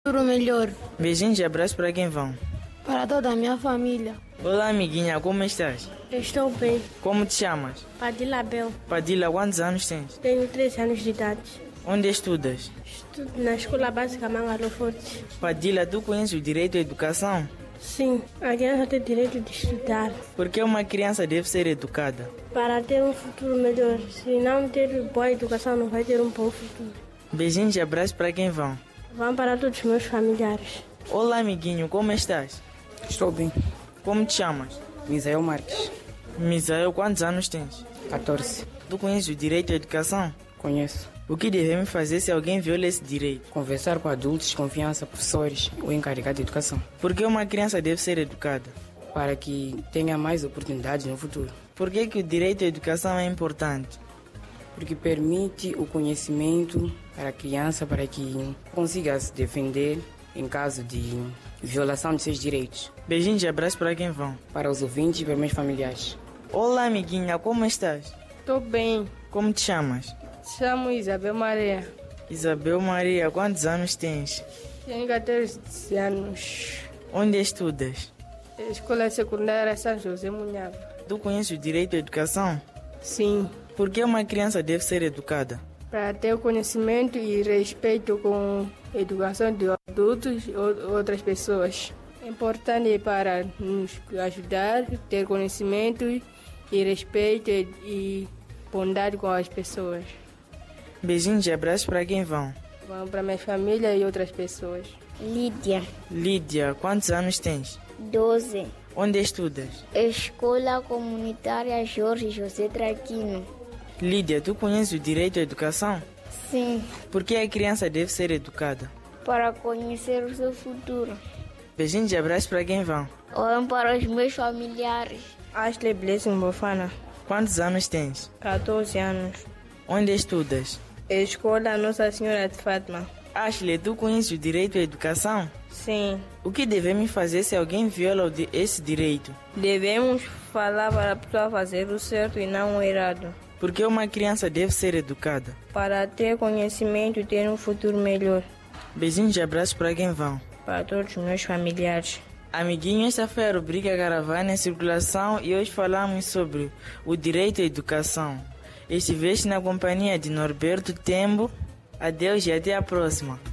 futuro melhor. Beijinhos e abraços para quem vão. Para toda a minha família. Olá, amiguinha, como estás? Estou bem. Como te chamas? Padilha Bel. Padilha, quantos anos tens? Tenho 13 anos de idade. Onde estudas? Estudo na Escola Básica Mangalo Forte. Padilha, tu conheces o direito à educação? Sim, a criança tem direito de estudar. Por que uma criança deve ser educada? Para ter um futuro melhor. Se não ter boa educação, não vai ter um bom futuro. Beijinhos e abraços para quem vão. Vão para todos os meus familiares. Olá, amiguinho, como estás? Estou bem. Como te chamas? Misael Marques. Misael, quantos anos tens? 14. Tu conheces o direito à educação? Conheço. O que devemos fazer se alguém viola esse direito? Conversar com adultos de confiança, professores ou encarregados de educação. Por que uma criança deve ser educada? Para que tenha mais oportunidades no futuro. Por que o direito à educação é importante? Porque permite o conhecimento para a criança para que consiga se defender em caso de violação de seus direitos. Beijinhos e abraços para quem vão. Para os ouvintes e para meus familiares. Olá, amiguinha, como estás? Estou bem. Como te chamas? Chamo Isabel Maria. Isabel Maria, quantos anos tens? Tenho 14 anos. Onde estudas? Escola Secundária São José Munhava. Tu conheces o direito à educação? Sim. Por que uma criança deve ser educada? Para ter conhecimento e respeito com a educação de adultos e outras pessoas. É importante para nos ajudar, ter conhecimento e respeito e bondade com as pessoas. Beijinhos e abraços para quem vão. Vão para minha família e outras pessoas. Lídia, Lídia, quantos anos tens? 12. Onde estudas? Escola Comunitária Jorge José Traquino. Lídia, tu conheces o direito à educação? Sim, Por que a criança deve ser educada? para conhecer o seu futuro. Beijinhos e abraços para quem vão. Ou para os meus familiares. Ashley Blessing Bofana, Quantos anos tens? 14 anos. Onde estudas? Escola Nossa Senhora de Fátima. Ashley, tu conheces o direito à educação? Sim. O que devemos fazer se alguém viola esse direito? Devemos falar para a pessoa fazer o certo e não o errado. Por que uma criança deve ser educada? Para ter conhecimento e ter um futuro melhor. Beijinhos e abraços para quem vão. Para todos os meus familiares. Amiguinho, esta foi a rubrica Caravana em Circulação e hoje falamos sobre o direito à educação. Estiveste na companhia de Norberto Tembo. Adeus e até a próxima.